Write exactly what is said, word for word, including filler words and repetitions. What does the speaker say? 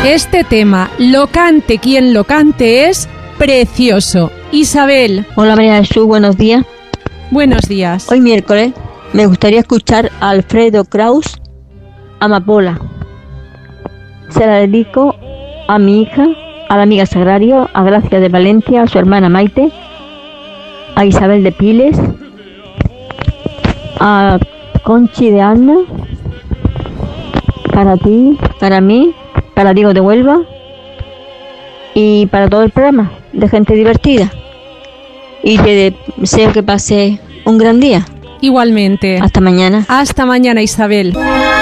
Este tema, lo cante quien lo cante, es precioso. Isabel. Hola María Jesús, buenos días. Buenos días. Hoy miércoles me gustaría escuchar a Alfredo Kraus, Amapola. Se la dedico a mi hija, a la amiga Sagrario, a Gracia de Valencia, a su hermana Maite, a Isabel de Piles, a Conchi de Anna, para ti, para mí, para Diego de Huelva y para todo el programa de gente divertida. Y te deseo que pase un gran día. Igualmente. Hasta mañana. Hasta mañana, Isabel.